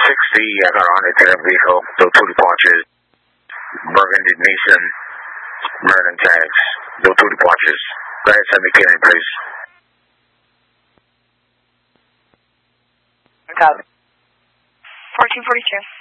I got on into that vehicle. Those two departures. Burgundy Nissan, American tags. Those two departures. Go ahead, send me Kenny, please. Got it. 1442.